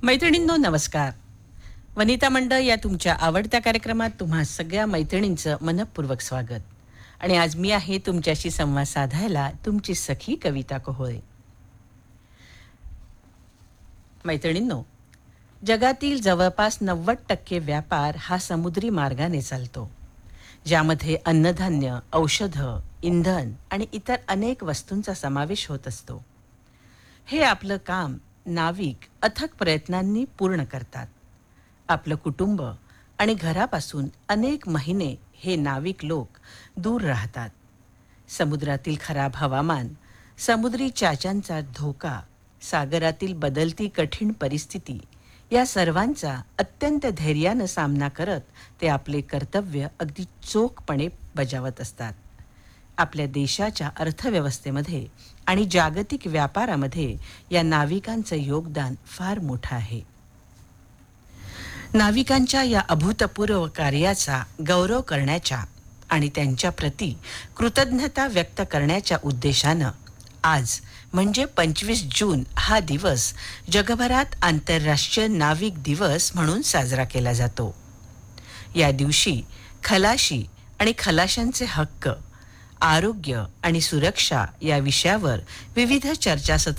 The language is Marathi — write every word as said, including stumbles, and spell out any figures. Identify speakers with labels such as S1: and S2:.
S1: मैत्रिणींनो नमस्कार. वनिता मंडळ या तुमच्या आवडत्या कार्यक्रमात तुम्हा सगळ्या मैत्रिणींचं मनपूर्वक स्वागत. आणि आज मी आहे तुमच्याशी संवाद साधायला तुमची सखी कविता कोहळे. मैत्रिणींनो, जगातील जवळपास नव्वद टक्के व्यापार हा समुद्री मार्गाने चालतो, ज्यामध्ये अन्नधान्य, औषधं, इंधन आणि इतर अनेक वस्तूंचा समावेश होत असतो. हे आपलं काम नाविक अथक प्रयत्नांनी पूर्ण करतात. आपलं कुटुंब आणि घरापासून अनेक महिने हे नाविक लोक दूर राहतात. समुद्रातील खराब हवामान, समुद्री चाच्यांचा धोका, सागरातील बदलती कठीण परिस्थिती या सर्वांचा अत्यंत धैर्यानं सामना करत ते आपले कर्तव्य अगदी चोखपणे बजावत असतात. आपल्या देशाच्या अर्थव्यवस्थेमध्ये आणि जागतिक व्यापारामध्ये या नाविकांचं योगदान फार मोठं आहे. नाविकांच्या या अभूतपूर्व कार्याचा गौरव करण्याच्या आणि त्यांच्या प्रती कृतज्ञता व्यक्त करण्याच्या उद्देशानं आज म्हणजे पंचवीस जून हा दिवस जगभरात आंतरराष्ट्रीय नाविक दिवस म्हणून साजरा केला जातो. या दिवशी खलाशी आणि खलाशांचे हक्क, आरोग्य आणि सुरक्षा या विषयावर विविध चर्चासत्र